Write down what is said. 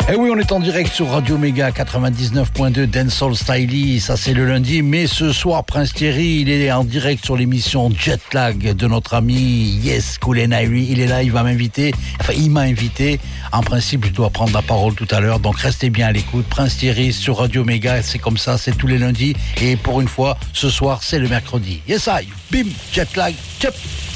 Eh oui, on est en direct sur Radio Méga 99.2 Dancehall Styly, ça c'est le lundi, mais ce soir Prince Thierry, il est en direct sur l'émission Jetlag de notre ami Yes Koulenairi, il est là, il va m'inviter, enfin il m'a invité, en principe je dois prendre la parole tout à l'heure, donc restez bien à l'écoute. Prince Thierry sur Radio Méga, c'est comme ça, c'est tous les lundis, et pour une fois, ce soir c'est le mercredi. Yes I, bim, Jetlag, tchep.